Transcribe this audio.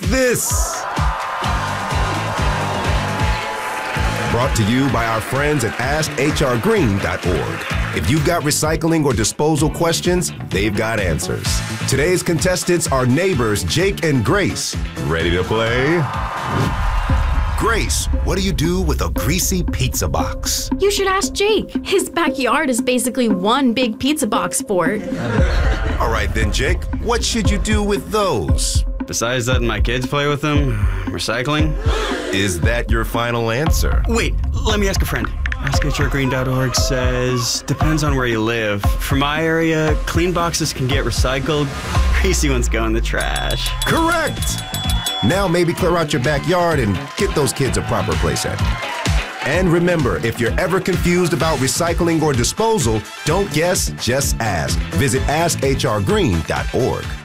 this. Brought to you by our friends at AskHRGreen.org. If you've got recycling or disposal questions, they've got answers. Today's contestants are neighbors Jake and Grace. Ready to play? Grace, what do you do with a greasy pizza box? You should ask Jake. His backyard is basically one big pizza box fort. All right then, Jake, what should you do with those? Besides letting my kids play with them, recycling. Is that your final answer? Wait, let me ask a friend. AskHRGreen.org says, depends on where you live. For my area, clean boxes can get recycled. Greasy ones go in the trash. Correct! Now maybe clear out your backyard and get those kids a proper playset. And remember, if you're ever confused about recycling or disposal, don't guess, just ask. Visit AskHRGreen.org.